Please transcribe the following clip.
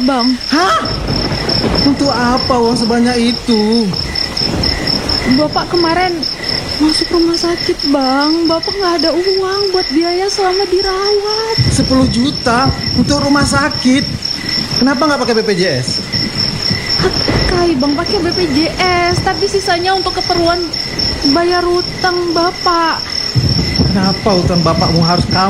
Bang. Hah? Untuk apa uang sebanyak itu? Bapak kemarin masuk rumah sakit, Bang. Bapak nggak ada uang buat biaya selama dirawat. 10 juta untuk rumah sakit. Kenapa nggak pakai BPJS? Kai, Bang, pakai BPJS, tapi sisanya untuk keperluan bayar utang Bapak. Kenapa utang bapakmu harus kamu